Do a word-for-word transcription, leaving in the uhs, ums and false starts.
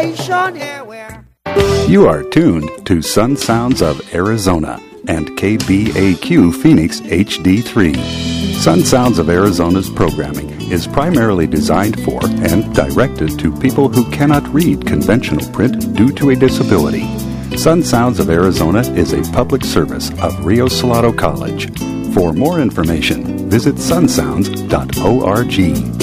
station here where... You are tuned to Sun Sounds of Arizona and K B A Q Phoenix H D three. Sun Sounds of Arizona's programming is primarily designed for and directed to people who cannot read conventional print due to a disability. Sun Sounds of Arizona is a public service of Rio Salado College. For more information, visit sun sounds dot org.